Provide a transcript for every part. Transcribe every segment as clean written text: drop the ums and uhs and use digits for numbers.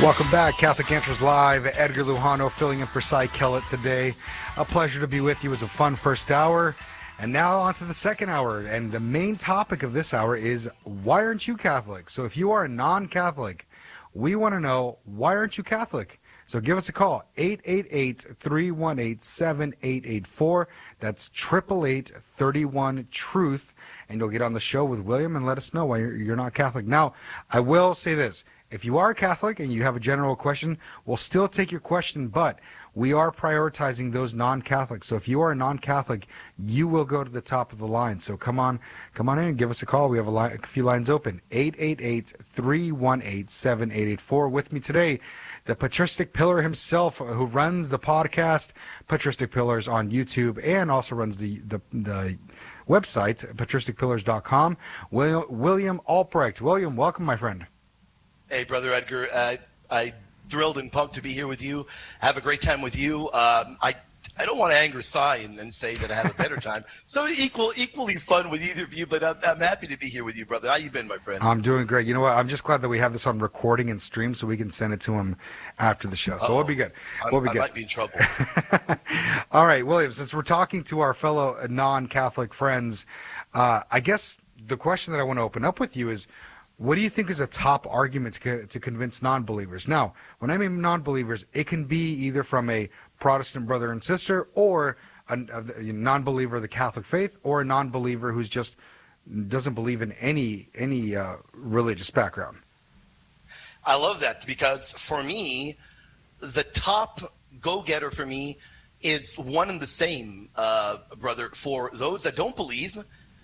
Welcome back, Catholic Answers Live. Edgar Lujano filling in for Cy Kellett today. A pleasure to be with you. It was a fun first hour. And now on to the second hour. And the main topic of this hour is, why aren't you Catholic? So if you are a non-Catholic, we want to know, why aren't you Catholic? So give us a call, 888-318-7884. That's 888-31-TRUTH. And you'll get on the show with William and let us know why you're not Catholic. Now, I will say this. If you are Catholic and you have a general question, we'll still take your question, but we are prioritizing those non-Catholics. So if you are a non-Catholic, you will go to the top of the line. So come on in and give us a call. We have a few lines open, 888-318-7884. With me today, the patristic pillar himself, who runs the podcast Patristic Pillars on YouTube and also runs the website, patristicpillars.com, William Albrecht. William, welcome, my friend. Hey, Brother Edgar. I'm thrilled and pumped to be here with you. Have a great time with you. I don't want to anger Cy and say that I have a better time. So equally fun with either of you, but I'm happy to be here with you, brother. How you been, my friend? I'm doing great. You know what? I'm just glad that we have this on recording and stream so we can send it to him after the show. So we'll be good. I might be in trouble. All right, William, since we're talking to our fellow non-Catholic friends, I guess the question that I want to open up with you is, what do you think is a top argument to convince non-believers? Now, when I mean non-believers, it can be either from a Protestant brother and sister, or a non-believer of the Catholic faith, or a non-believer who's just doesn't believe in any religious background. I love that, because for me, the top go-getter for me is one and the same, brother. For those that don't believe,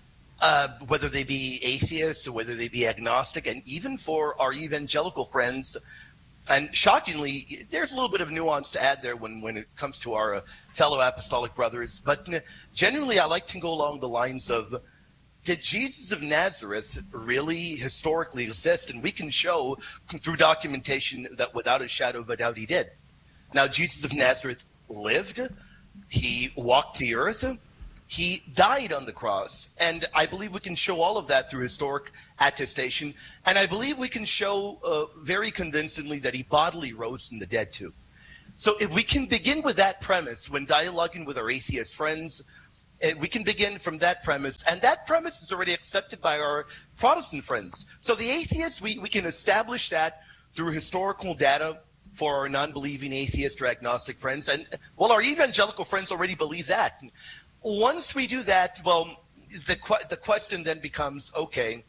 whether they be atheists or whether they be agnostic, and even for our evangelical friends. And shockingly, there's a little bit of nuance to add there when it comes to our fellow apostolic brothers. But generally, I like to go along the lines of, did Jesus of Nazareth really historically exist? And we can show through documentation that without a shadow of a doubt he did. Now, Jesus of Nazareth lived. He walked the earth. He died on the cross, and I believe we can show all of that through historic attestation, and I believe we can show very convincingly that he bodily rose from the dead too. So if we can begin with that premise when dialoguing with our atheist friends, we can begin from that premise, and that premise is already accepted by our Protestant friends. So the atheists, we can establish that through historical data for our non-believing atheist or agnostic friends, and well, our evangelical friends already believe that. Once we do that, well, the question then becomes, okay,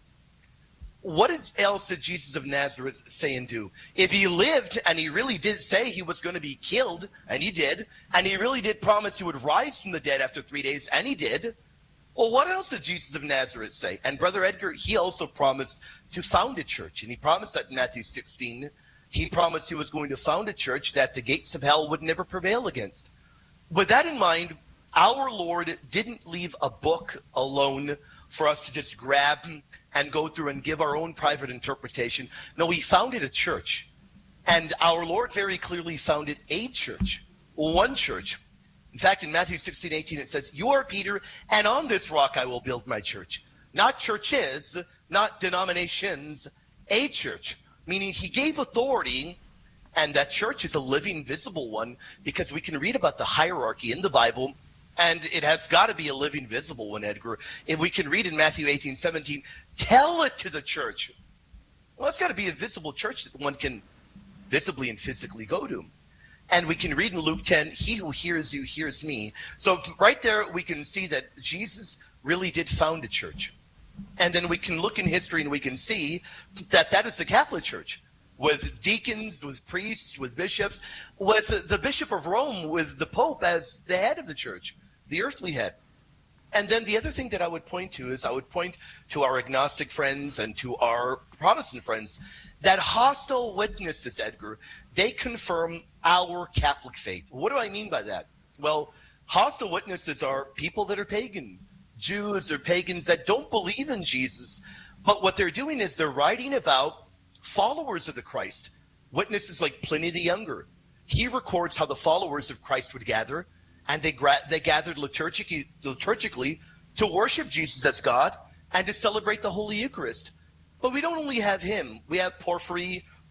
what else did Jesus of Nazareth say and do? If he lived and he really did say he was going to be killed, and he did, and he really did promise he would rise from the dead after 3 days, and he did, well, what else did Jesus of Nazareth say? And Brother Edgar, he also promised to found a church, and he promised that in Matthew 16, he promised he was going to found a church that the gates of hell would never prevail against. With that in mind, our Lord didn't leave a book alone for us to just grab and go through and give our own private interpretation. No, he founded a church. And our Lord very clearly founded a church, one church. In fact, in Matthew 16:18, it says, "You are Peter, and on this rock I will build my church." Not churches, not denominations, a church. Meaning he gave authority, and that church is a living, visible one, because we can read about the hierarchy in the Bible. And it has got to be a living, visible one, Edgar. If we can read in Matthew 18:17, tell it to the church. Well, it's got to be a visible church that one can visibly and physically go to. And we can read in Luke 10, he who hears you hears me. So right there, we can see that Jesus really did found a church. And then we can look in history and we can see that that is the Catholic Church, with deacons, with priests, with bishops, with the Bishop of Rome, with the Pope as the head of the church, the earthly head. And then the other thing that I would point to is I would point to our agnostic friends and to our Protestant friends that hostile witnesses, Edgar, they confirm our Catholic faith. What do I mean by that? Well, hostile witnesses are people that are pagan, Jews or pagans that don't believe in Jesus. But what they're doing is they're writing about followers of the Christ. Witnesses like Pliny the Younger. He records how the followers of Christ would gather, and they gathered liturgically to worship Jesus as God and to celebrate the Holy Eucharist. But we don't only have him. We have Porphyry,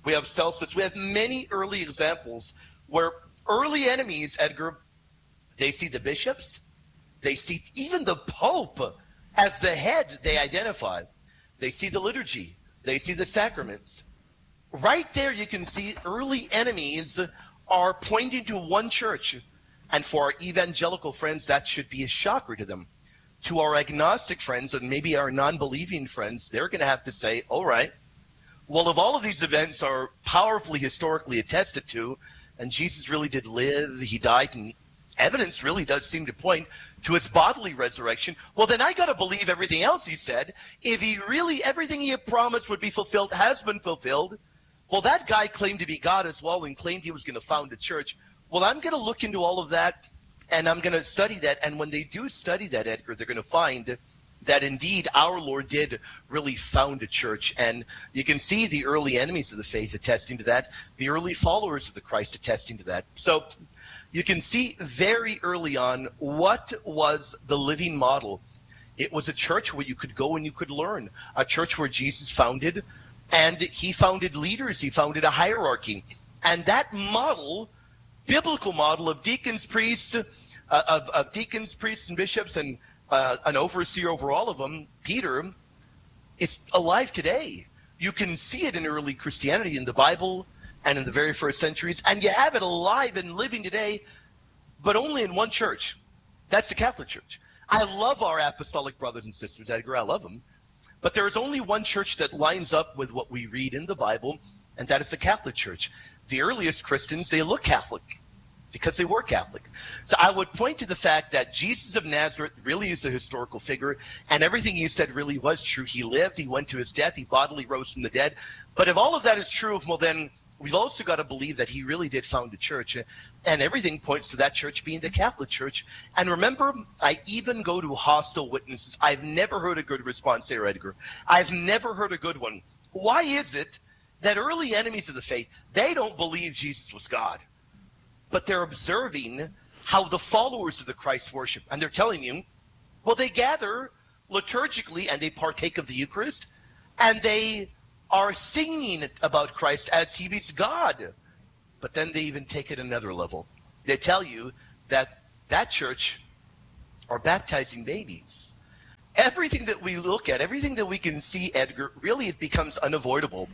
We have Celsus. We have many early examples where early enemies, Edgar, they see the bishops, they see even the Pope as the head they identify. They see the liturgy, they see the sacraments. Right there you can see early enemies are pointing to one church. And for our evangelical friends, that should be a shocker to them. To our agnostic friends and maybe our non-believing friends, they're going to have to say, all right, well, if all of these events are powerfully historically attested to, and Jesus really did live, he died, and evidence really does seem to point to his bodily resurrection, well, then I got to believe everything else he said. If he really, everything he had promised would be fulfilled has been fulfilled, well, that guy claimed to be God as well and claimed he was going to found a church. Well, I'm going to look into all of that, and I'm going to study that. And when they do study that, Edgar, they're going to find that indeed our Lord did really found a church. And you can see the early enemies of the faith attesting to that, the early followers of the Christ attesting to that. So you can see very early on what was the living model. It was a church where you could go and you could learn, a church where Jesus founded, and he founded leaders, he founded a hierarchy. And that model, biblical model of deacons, priests, and bishops, and an overseer over all of them, Peter, is alive today. You can see it in early Christianity, in the Bible, and in the very first centuries, and you have it alive and living today, but only in one church. That's the Catholic Church. I love our apostolic brothers and sisters, Edgar. I love them. But there is only one church that lines up with what we read in the Bible, and that is the Catholic Church. The earliest Christians, they look Catholic because they were Catholic. So I would point to the fact that Jesus of Nazareth really is a historical figure, and everything you said really was true. He lived, he went to his death, he bodily rose from the dead. But if all of that is true, well then we've also got to believe that he really did found a church, and everything points to that church being the Catholic Church. And remember, I even go to hostile witnesses. I've never heard a good response there, Edgar. I've never heard a good one. Why is it that early enemies of the faith, they don't believe Jesus was God, but they're observing how the followers of the Christ worship, and they're telling you, well, they gather liturgically and they partake of the Eucharist, and they are singing about Christ as he is God. But then they even take it another level. They tell you that that church are baptizing babies. Everything that we look at, everything that we can see, Edgar, really it becomes unavoidable.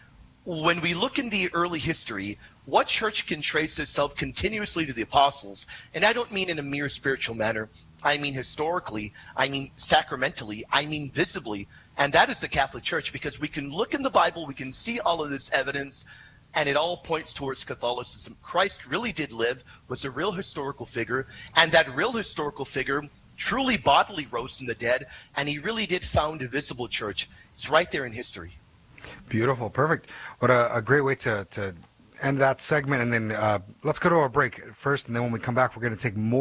When we look in the early history, what church can trace itself continuously to the apostles? And I don't mean in a mere spiritual manner. I mean historically, I mean sacramentally, I mean visibly. And that is the Catholic Church, because we can look in the Bible, we can see all of this evidence, and it all points towards Catholicism. Christ really did live, was a real historical figure, and that real historical figure truly bodily rose from the dead, and he really did found a visible church. It's right there in history. Beautiful. Perfect. What a great way to end that segment. And then let's go to our break first, and then when we come back, we're going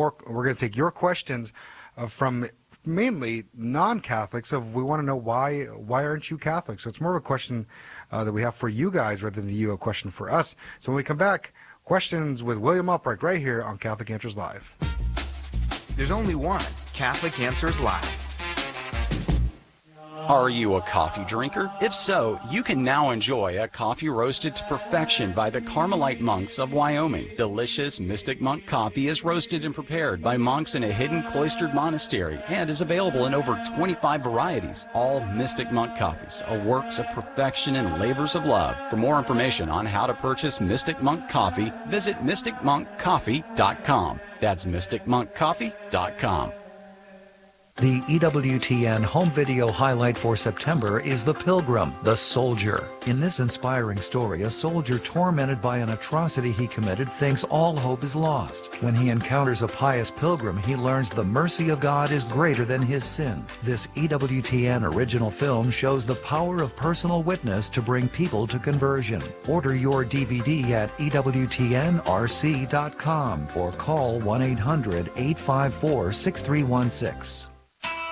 to take your questions from mainly non-Catholics. We want to know why aren't you Catholic? So it's more of a question that we have for you guys rather than you a question for us. So when we come back, questions with William Upright right here on Catholic Answers Live. There's only one Catholic Answers Live. Are you a coffee drinker? If so, you can now enjoy a coffee roasted to perfection by the Carmelite monks of Wyoming. Delicious Mystic Monk coffee is roasted and prepared by monks in a hidden cloistered monastery and is available in over 25 varieties. All Mystic Monk coffees are works of perfection and labors of love. For more information on how to purchase Mystic Monk coffee, visit mysticmonkcoffee.com. That's mysticmonkcoffee.com. The EWTN home video highlight for September is The Pilgrim, the Soldier. In this inspiring story, a soldier tormented by an atrocity he committed thinks all hope is lost. When he encounters a pious pilgrim, he learns the mercy of God is greater than his sin. This EWTN original film shows the power of personal witness to bring people to conversion. Order your DVD at EWTNRC.com or call 1-800-854-6316.